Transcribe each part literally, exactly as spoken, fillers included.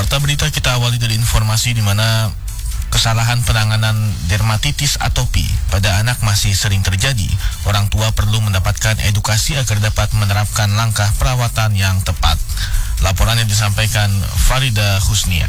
Warta berita kita awali dari informasi di mana kesalahan penanganan dermatitis atopi pada anak masih sering terjadi. Orang tua perlu mendapatkan edukasi agar dapat menerapkan langkah perawatan yang tepat. Laporan yang disampaikan Farida Husnia.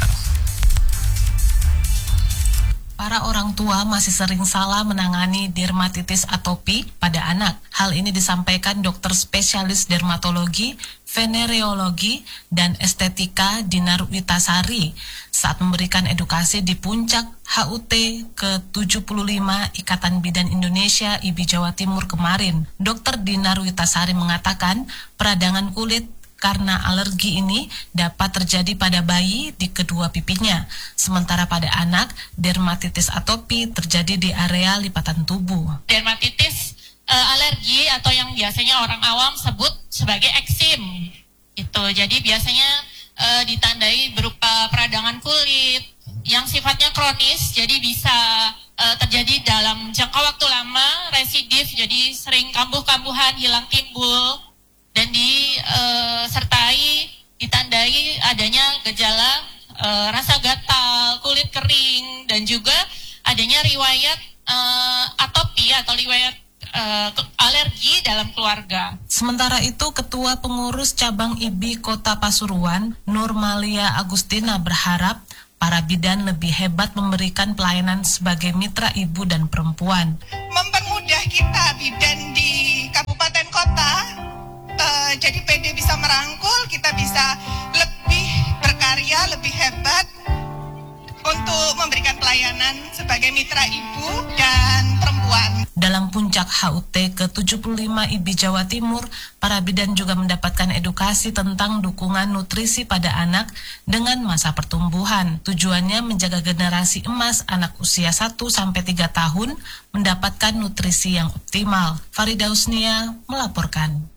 Para orang tua masih sering salah menangani dermatitis atopi pada anak. Hal ini disampaikan dokter spesialis dermatologi, venereologi, dan estetika Dinar Witasari saat memberikan edukasi di puncak H U T ke tujuh puluh lima Ikatan Bidan Indonesia I B I Jawa Timur kemarin. Dokter Dinar Witasari mengatakan peradangan kulit karena alergi ini dapat terjadi pada bayi di kedua pipinya. Sementara pada anak, dermatitis atopi terjadi di area lipatan tubuh. Dermatitis uh, alergi atau yang biasanya orang awam sebut sebagai eksim. Itu jadi biasanya uh, ditandai berupa peradangan kulit yang sifatnya kronis, jadi bisa uh, terjadi dalam jangka waktu lama, residif, jadi sering kambuh-kambuhan, hilang timbul, dan disertai ditandai adanya gejala e, rasa gatal, kulit kering, dan juga adanya riwayat e, atopi atau riwayat e, alergi dalam keluarga. Sementara itu, Ketua Pengurus Cabang I B I Kota Pasuruan, Nurmalia Agustina berharap para bidan lebih hebat memberikan pelayanan sebagai mitra ibu dan perempuan. Mempermudah kita bidan di kabupaten kota. Uh, jadi P D bisa merangkul, kita bisa lebih berkarya, lebih hebat untuk memberikan pelayanan sebagai mitra ibu dan perempuan. Dalam puncak H U T ke tujuh puluh lima I B I Jawa Timur, para bidan juga mendapatkan edukasi tentang dukungan nutrisi pada anak dengan masa pertumbuhan. Tujuannya menjaga generasi emas anak usia satu sampai tiga tahun mendapatkan nutrisi yang optimal. Farida Husnia melaporkan.